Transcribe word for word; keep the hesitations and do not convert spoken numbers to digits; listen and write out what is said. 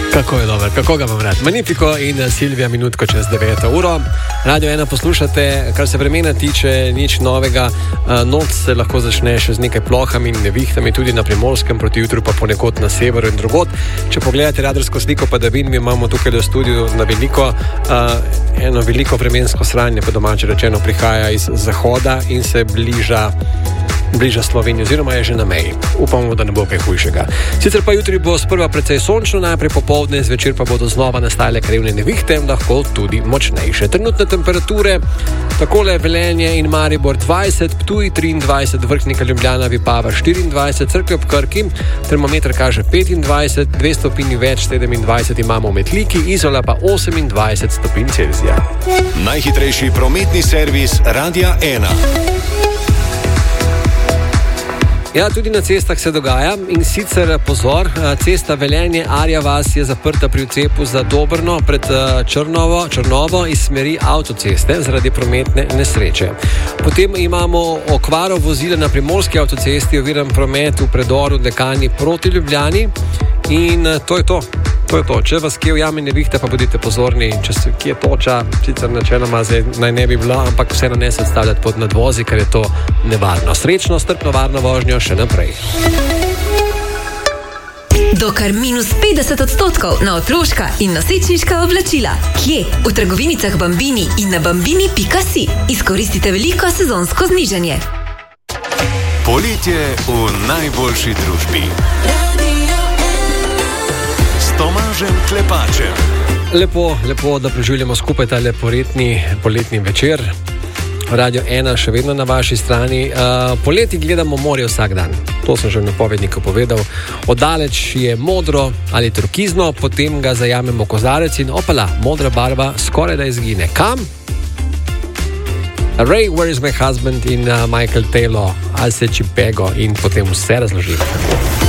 Kako je dober, kako ga vam rad. Magnifico in Silvija minutko čez deveto uro. Radio ena poslušate, kar se vremena tiče, nič novega. Noč se lahko začne še z nekaj plohami in nevihtami, tudi na Primorskem, proti jutru pa ponekod na severu in drugod. Če pogledate radarsko sliko padavin, mi imamo tukaj v studiu na veliko, eno veliko vremensko sranje, po domače rečeno, prihaja iz zahoda in se bliža bliža Sloveniji, oziroma je že na meji. Upamo, da ne bo kaj hujšega. Sicer pa jutri bo sprva precej sončno, najprej popoldne, zvečer pa bodo znova nastajale krajevne nevihte, lahko tudi močnejše. Trenutne temperature, takole Velenje in Maribor dvajset, Ptuj triindvajset, Vrhnika Ljubljana, Vipava štiriindvajset, Cerklje ob Krki, termometer kaže petindvajset, dve stopinji več, sedemindvajset imamo v Metliki, Izola pa osemindvajset stopinj Celzija. Najhitrejši prometni servis Radia ena. Ja, tudi na cestah se dogaja in sicer pozor, cesta Velenje Arja vas je zaprta pri odcepu za Dobrno pred Črnovo, Črnovo iz smeri avtoceste zaradi prometne nesreče. Potem imamo okvaro vozila na Primorski avtocesti, oviran promet v predoru Dekani proti Ljubljani in to je to. To je to. Če vas kje ujame nevihta, pa bodite pozorni, če se kje toča, sicer načeloma naj ne bi bila, ampak vseeno ne se odstavljati pod nadvozi, ker je to nevarno. Srečno, strpno, varno vožnjo še naprej. Do kar minus petdeset odstotkov na otroška in nosečniška oblačila. Kje? V trgovinicah Bambini in na bambini pika si. Izkoristite veliko sezonsko znižanje. Poletje v najboljši družbi. Tomažem Klepačem. Lepo, lepo, da preživljamo skupaj ta leporetni poletni večer. Radio ena še vedno na vaši strani. Uh, poleti gledamo morje vsak dan. To sem že v napovedniku povedal. Oddaleč je modro ali turkizno, potem ga zajamemo kozarec in opala, modra barva skoraj da izgine. Kam? Ray, Where is my husband in uh, Michael Taylor, Alce Chipego in potem vse razložimo.